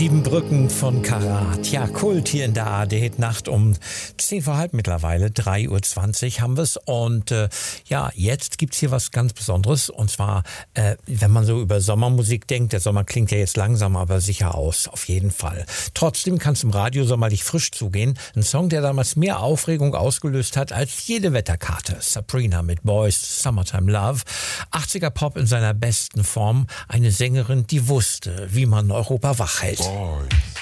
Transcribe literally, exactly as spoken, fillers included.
Sieben Brücken von Karat. Ja, Kult hier in der A R D-Nacht um zehn vor halb mittlerweile, drei Uhr zwanzig haben wir es. Und äh, ja, jetzt gibt's hier was ganz Besonderes. Und zwar, äh, wenn man so über Sommermusik denkt, der Sommer klingt ja jetzt langsam, aber sicher aus, auf jeden Fall. Trotzdem kann es im Radio sommerlich frisch zugehen. Ein Song, der damals mehr Aufregung ausgelöst hat als jede Wetterkarte. Sabrina mit Boys, Summertime Love. achtziger Pop in seiner besten Form. Eine Sängerin, die wusste, wie man Europa wach hält. Boys.